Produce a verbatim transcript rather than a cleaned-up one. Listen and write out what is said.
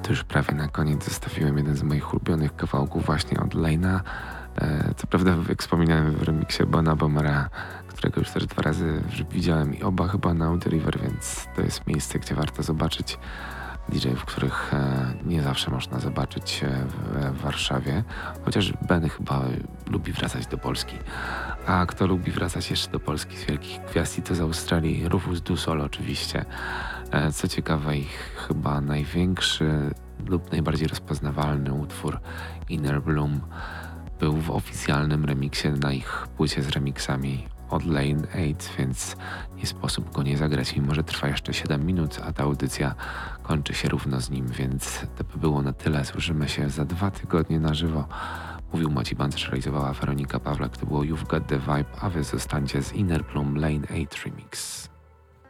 To już prawie na koniec zostawiłem jeden z moich ulubionych kawałków właśnie od Lane'a. E, co prawda, jak wspominałem w remiksie Bona Bomera, którego już też dwa razy widziałem i oba chyba na Audio River, więc to jest miejsce, gdzie warto zobaczyć D J-ów, których e, nie zawsze można zobaczyć e, w, w Warszawie. Chociaż Ben chyba lubi wracać do Polski. A kto lubi wracać jeszcze do Polski z wielkich gwiazd i to z Australii? Rufus Du Sol oczywiście. E, co ciekawe, ich chyba największy lub najbardziej rozpoznawalny utwór Inner Bloom był w oficjalnym remiksie na ich płycie z remixami od Lane osiem, więc nie sposób go nie zagrać, mimo że trwa jeszcze siedem minut, a ta audycja kończy się równo z nim, więc to by było na tyle. Słyszymy się za dwa tygodnie na żywo. Mówił Maciej Bancerz, realizowała Weronika Pawlak, to było You've Got The Vibe, a wy zostańcie z Inner Bloom Lane osiem Remix.